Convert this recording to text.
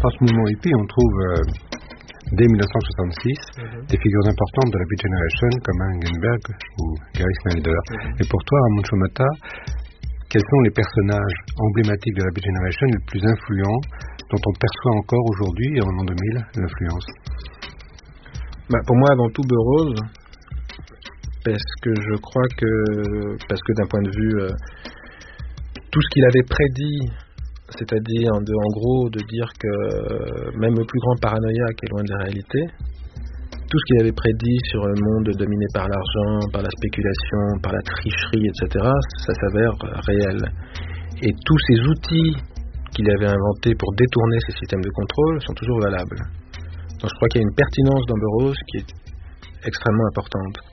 dans ce mouvement hippie, on trouve dès 1966 des figures importantes de la Beat Generation comme Allen Ginsberg ou Gary Snyder. Et pour toi, Ramon Shomata, quels sont les personnages emblématiques de la Beat Generation les plus influents dont on perçoit encore aujourd'hui et en l'an 2000 l'influence? Pour moi, avant tout, Burroughs, parce que je crois parce que d'un point de vue, tout ce qu'il avait prédit, c'est-à-dire en gros de dire que même le plus grand paranoïaque est loin de la réalité, tout ce qu'il avait prédit sur un monde dominé par l'argent, par la spéculation, par la tricherie, etc., ça s'avère réel. Et tous ces outils qu'il avait inventés pour détourner ces systèmes de contrôle sont toujours valables. Donc je crois qu'il y a une pertinence dans Burroughs qui est extrêmement importante.